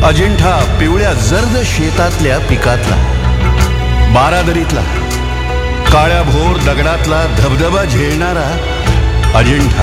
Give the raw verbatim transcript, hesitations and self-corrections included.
अजिंठा पिवळ्या जर्द शेतातल्या पिकातला, बारादरीतला, काळ्या भोर दगडातला धबधबा झेलणारा अजिंठा.